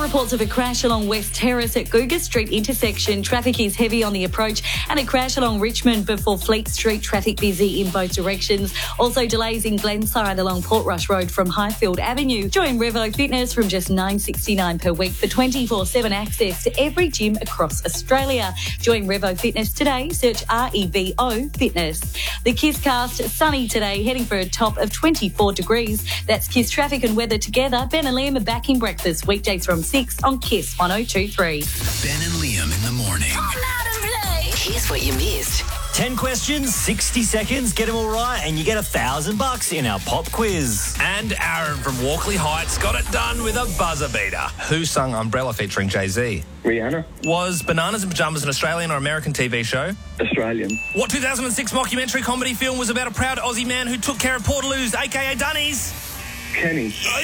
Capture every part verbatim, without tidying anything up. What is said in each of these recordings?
reports of a crash along West Terrace at Googa Street intersection. Traffic is heavy on the approach, and a crash along Richmond before Fleet Street. Traffic busy in both directions. Also delays in Glenside along Portrush Road from Highfield Avenue. Join Revo Fitness from just nine dollars sixty-nine per week for twenty-four seven access to every gym across Australia. Join Revo Fitness today. Search R E V O Fitness. The Kiss cast sunny today, heading for a top of twenty-four degrees. That's Kiss traffic and weather together. Ben and Liam are back in breakfast weekdays from six on Kiss one oh two point three. Ben and Liam in the morning. Come out and play. Here's what you missed. ten questions, sixty seconds, get them all right, and you get a thousand bucks in our pop quiz. And Aaron from Walkley Heights got it done with a buzzer beater. Who sung Umbrella featuring Jay-Z? Rihanna. Was Bananas in Pyjamas an Australian or American T V show? Australian. What two thousand six mockumentary comedy film was about a proud Aussie man who took care of Portaloos, a k a. Dunnies? Kenny. Oh,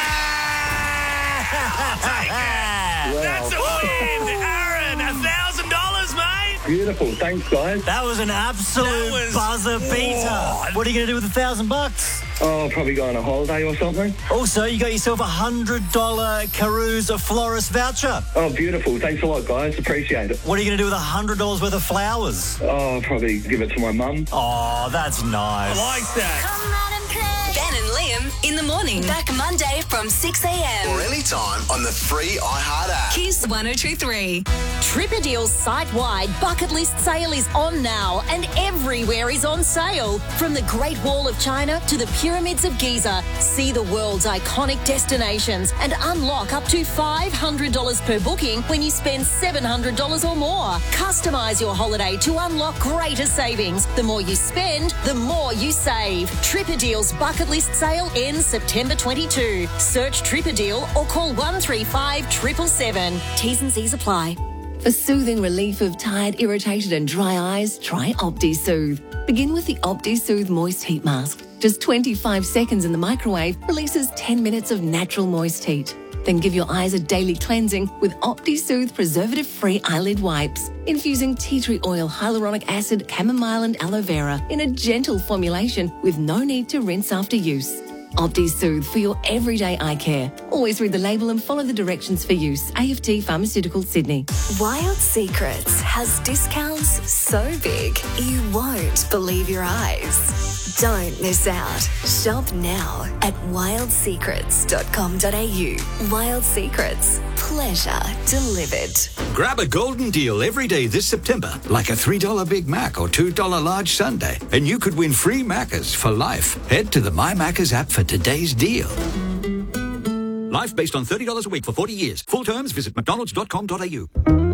yeah! I'll take it. Wow. That's a win! Aaron, a thousand dollars, mate! Beautiful. Thanks, guys. That was an absolute That was- buzzer beater. Oh. What are you going to do with a thousand bucks? Oh, I'll probably go on a holiday or something. Also, you got yourself a one hundred dollars Caruso Florist voucher. Oh, beautiful. Thanks a lot, guys. Appreciate it. What are you going to do with one hundred dollars worth of flowers? Oh, I'll probably give it to my mum. Oh, that's nice. I like that. Come out and play. Ben and Liam in the morning. Back Monday from six a.m. Or anytime on the free iHeart app. Kiss one oh two point three. Tripadeal's site-wide bucket list sale is on now, and everywhere is on sale. From the Great Wall of China to the Pyramids of Giza, see the world's iconic destinations and unlock up to five hundred dollars per booking when you spend seven hundred dollars or more. Customise your holiday to unlock greater savings. The more you spend, the more you save. Tripadeal's bucket list sale ends September twenty-second. Search Tripadeal or call one three five seven seven seven. T's and C's apply. For soothing relief of tired, irritated and dry eyes, try OptiSoothe. Begin with the OptiSoothe Moist Heat Mask. Just twenty-five seconds in the microwave releases ten minutes of natural moist heat. Then give your eyes a daily cleansing with OptiSoothe preservative-free eyelid wipes, infusing tea tree oil, hyaluronic acid, chamomile and aloe vera in a gentle formulation with no need to rinse after use. OptiSoothe for your everyday eye care. Always read the label and follow the directions for use. A F T Pharmaceuticals, Sydney. Wild Secrets has discounts so big you won't believe your eyes. Don't miss out. Shop now at wild secrets dot com dot a u. Wild Secrets. Pleasure delivered. Grab a golden deal every day this September, like a three dollar Big Mac or two dollar large sundae, and you could win free Maccas for life. Head to the My Maccas app for today's deal. Life based on thirty dollars a week for forty years. Full terms, visit mcdonalds dot com dot a u.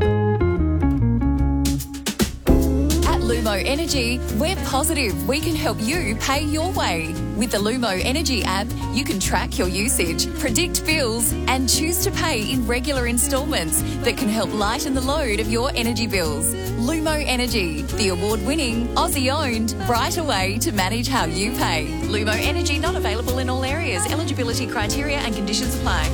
Lumo Energy, we're positive we can help you pay your way. With the Lumo Energy app, you can track your usage, predict bills, and choose to pay in regular instalments that can help lighten the load of your energy bills. Lumo Energy, the award-winning, Aussie-owned, brighter way to manage how you pay. Lumo Energy not available in all areas. Eligibility criteria and conditions apply.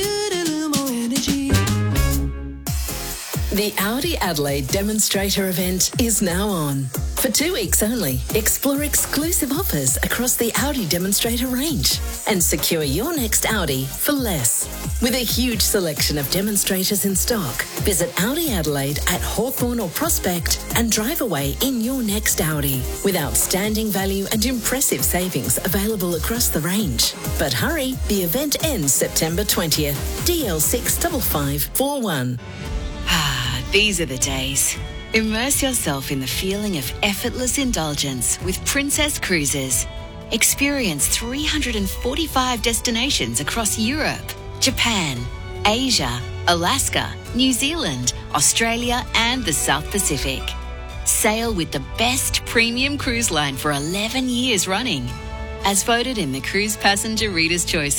The Audi Adelaide demonstrator event is now on. For two weeks only, explore exclusive offers across the Audi demonstrator range and secure your next Audi for less. With a huge selection of demonstrators in stock, visit Audi Adelaide at Hawthorn or Prospect and drive away in your next Audi with outstanding value and impressive savings available across the range. But hurry, the event ends September twentieth. D L six five five four one. Ah, these are the days. Immerse yourself in the feeling of effortless indulgence with Princess Cruises. Experience three hundred forty-five destinations across Europe, Japan, Asia, Alaska, New Zealand, Australia, and the South Pacific. Sail with the best premium cruise line for eleven years running, as voted in the Cruise Passenger Reader's Choice